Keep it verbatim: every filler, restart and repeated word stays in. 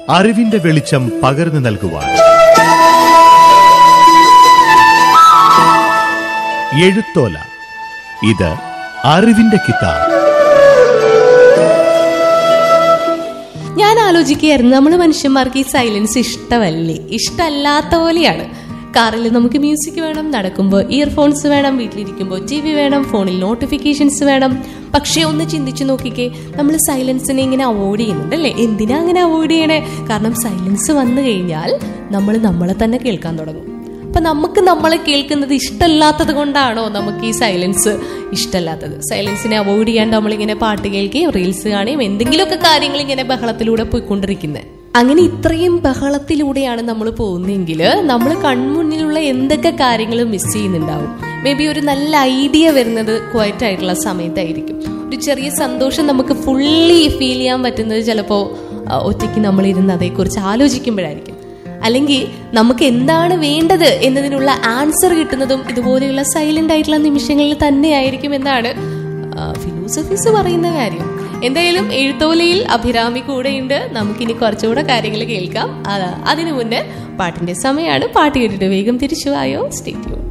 അറിവിന്റെ വെളിച്ചം പകർന്നു നൽകുവാൻ. എഴുത്തോല, ഇത് അറിവിന്റെ കിതാബ്. ഞാൻ ആലോചിക്കുകയായിരുന്നു, നമ്മൾ മനുഷ്യന്മാർക്ക് ഈ സൈലൻസ് ഇഷ്ടമല്ലേ? ഇഷ്ടമല്ലാത്ത പോലെയാണ്. കാറിൽ നമുക്ക് മ്യൂസിക് വേണം, നടക്കുമ്പോൾ ഇയർഫോൺസ് വേണം, വീട്ടിലിരിക്കുമ്പോൾ ടി വി വേണം, ഫോണിൽ നോട്ടിഫിക്കേഷൻസ് വേണം. പക്ഷെ ഒന്ന് ചിന്തിച്ചു നോക്കിക്കേ, നമ്മൾ സൈലൻസിനെ ഇങ്ങനെ അവോയ്ഡ് ചെയ്യുന്നുണ്ട് അല്ലേ? എന്തിനാ അങ്ങനെ അവോയ്ഡ് ചെയ്യണേ? കാരണം സൈലൻസ് വന്നു കഴിഞ്ഞാൽ നമ്മൾ നമ്മളെ തന്നെ കേൾക്കാൻ തുടങ്ങും. അപ്പൊ നമുക്ക് നമ്മളെ കേൾക്കുന്നത് ഇഷ്ടമല്ലാത്തത് കൊണ്ടാണോ നമുക്ക് ഈ സൈലൻസ് ഇഷ്ടമല്ലാത്തത്? സൈലൻസിനെ അവോയ്ഡ് ചെയ്യാണ്ട് നമ്മളിങ്ങനെ പാട്ട് കേൾക്കുകയും റീൽസ് കാണുകയും എന്തെങ്കിലുമൊക്കെ കാര്യങ്ങൾ ഇങ്ങനെ ബഹളത്തിലൂടെ പോയിക്കൊണ്ടിരിക്കുന്നത്. അങ്ങനെ ഇത്രയും ബഹളത്തിലൂടെയാണ് നമ്മൾ പോകുന്നതെങ്കിൽ നമ്മൾ കൺമുന്നിലുള്ള എന്തൊക്കെ കാര്യങ്ങളും മിസ് ചെയ്യുന്നുണ്ടാവും. മേ ബി ഒരു നല്ല ഐഡിയ വരുന്നത് ക്വയറ്റ് ആയിട്ടുള്ള സമയത്തായിരിക്കും. ഒരു ചെറിയ സന്തോഷം നമുക്ക് ഫുള്ളി ഫീൽ ചെയ്യാൻ പറ്റുന്നത് ചിലപ്പോൾ ഒറ്റയ്ക്ക് നമ്മളിരുന്ന് അതേക്കുറിച്ച് ആലോചിക്കുമ്പോഴായിരിക്കും. അല്ലെങ്കിൽ നമുക്ക് എന്താണ് വേണ്ടത് എന്നതിനുള്ള ആൻസർ കിട്ടുന്നതും ഇതുപോലെയുള്ള സൈലന്റ് ആയിട്ടുള്ള നിമിഷങ്ങളിൽ തന്നെയായിരിക്കും എന്നാണ് ഫിലോസഫീസ് പറയുന്ന കാര്യം. എന്തായാലും എഴുത്തോലയിൽ അഭിരാമി കൂടെയുണ്ട്. നമുക്കിനി കുറച്ചുകൂടെ കാര്യങ്ങൾ കേൾക്കാം. അതിനു മുന്നേ പാട്ടിന്റെ സമയമാണ്. പാട്ട് കേട്ടിട്ട് വേഗം തിരിച്ചു വായോ. Stay tune.